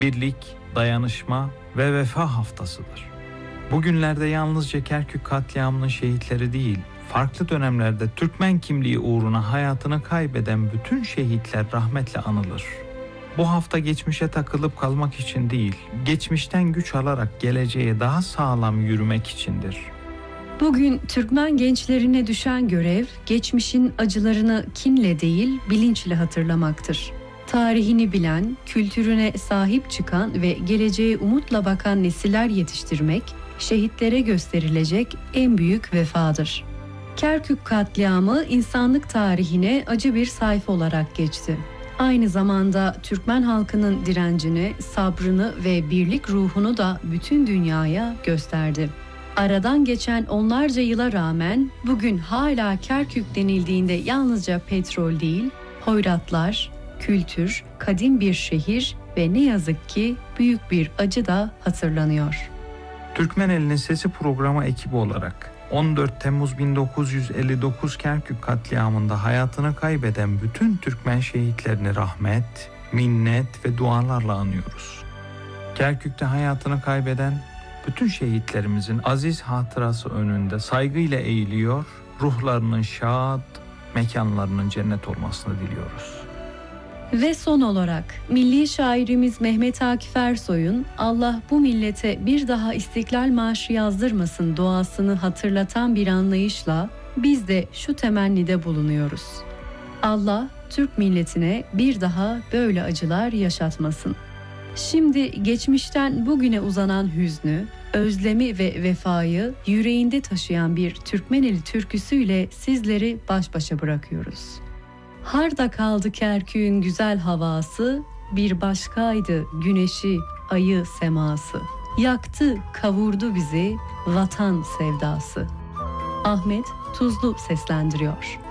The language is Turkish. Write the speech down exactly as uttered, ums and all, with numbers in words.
birlik, dayanışma ve vefa haftasıdır. Bugünlerde yalnızca Kerkük katliamının şehitleri değil, farklı dönemlerde Türkmen kimliği uğruna hayatını kaybeden bütün şehitler rahmetle anılır. Bu hafta geçmişe takılıp kalmak için değil, geçmişten güç alarak geleceğe daha sağlam yürümek içindir. Bugün Türkmen gençlerine düşen görev, geçmişin acılarını kinle değil, bilinçle hatırlamaktır. Tarihini bilen, kültürüne sahip çıkan ve geleceğe umutla bakan nesiller yetiştirmek, şehitlere gösterilecek en büyük vefadır. Kerkük katliamı insanlık tarihine acı bir sayfa olarak geçti. Aynı zamanda Türkmen halkının direncini, sabrını ve birlik ruhunu da bütün dünyaya gösterdi. Aradan geçen onlarca yıla rağmen bugün hala Kerkük denildiğinde yalnızca petrol değil, hoyratlar, kültür, kadim bir şehir ve ne yazık ki büyük bir acı da hatırlanıyor. Türkmen Elinin Sesi programı ekibi olarak on dört Temmuz bin dokuz yüz elli dokuz Kerkük katliamında hayatını kaybeden bütün Türkmen şehitlerini rahmet, minnet ve dualarla anıyoruz. Kerkük'te hayatını kaybeden bütün şehitlerimizin aziz hatırası önünde saygıyla eğiliyor, ruhlarının şad, mekanlarının cennet olmasını diliyoruz. Ve son olarak milli şairimiz Mehmet Akif Ersoy'un Allah bu millete bir daha İstiklal Marşı yazdırmasın duasını hatırlatan bir anlayışla biz de şu temennide bulunuyoruz. Allah Türk milletine bir daha böyle acılar yaşatmasın. Şimdi geçmişten bugüne uzanan hüznü, özlemi ve vefayı yüreğinde taşıyan bir Türkmeneli türküsüyle sizleri baş başa bırakıyoruz. Harda kaldı Kerkük'ün güzel havası, bir başkaydı güneşi, ayı seması. Yaktı, kavurdu bizi vatan sevdası. Ahmet Tuzlu seslendiriyor.